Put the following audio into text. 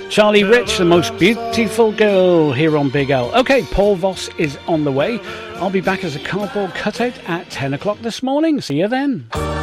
Charlie Rich, the most beautiful girl here on Big L. Okay, Paul Voss is on the way. I'll be back as a cardboard cutout at 10 o'clock this morning. See you then.